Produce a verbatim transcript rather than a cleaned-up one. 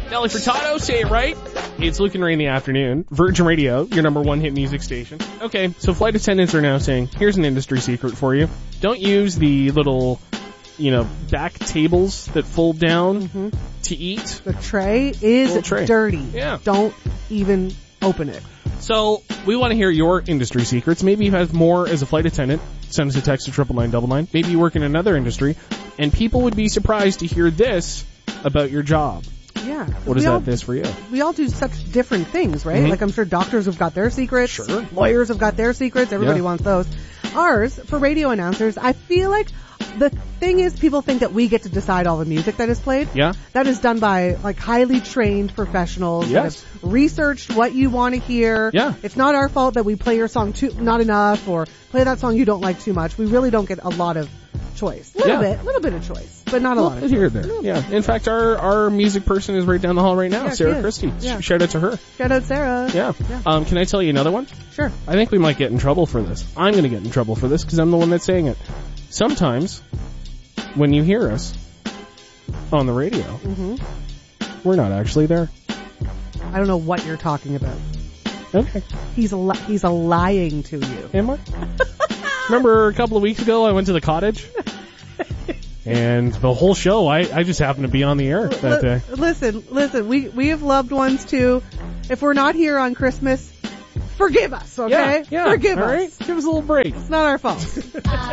Nelly Furtado, say it right. It's Luke and Ray in the afternoon. Virgin Radio, your number one hit music station. Okay, so flight attendants are now saying, here's an industry secret for you. Don't use the little, you know, back tables that fold down mm-hmm. to eat. The tray is tray. dirty. Yeah. Don't even open it. So, we want to hear your industry secrets. Maybe you have more as a flight attendant. Send us a text to triple nine double nine. Maybe you work in another industry, and people would be surprised to hear this about your job. Yeah. What is that this for you? We all do such different things, right? Mm-hmm. Like, I'm sure doctors have got their secrets. Sure. Lawyers have got their secrets. Everybody yeah. wants those. Ours, for radio announcers, I feel like the thing is people think that we get to decide all the music that is played. Yeah. That is done by, like, highly trained professionals Yes. that have researched what you want to hear. Yeah. It's not our fault that we play your song too, not enough, or play that song you don't like too much. We really don't get a lot of choice. A little Yeah. bit, a little bit of choice, but not a Well, lot of here choice. there. Yeah. In fact, our, our music person is right down the hall right now, Yeah, she Sarah is. Christie. Yeah. Sh- Shout out to her. Shout out Sarah. Yeah. Yeah. Um, can I tell you another one? Sure. I think we might get in trouble for this. I'm going to get in trouble for this because I'm the one that's saying it. Sometimes, when you hear us on the radio, Mm-hmm. we're not actually there. I don't know what you're talking about. Okay. He's a li- he's a lying to you. Am I? Remember a couple of weeks ago I went to the cottage? And the whole show, I, I just happened to be on the air that day. L- listen, listen, we, we have loved ones too. If we're not here on Christmas, forgive us, okay? Yeah, yeah. Forgive All us. right? Give us a little break. It's not our fault.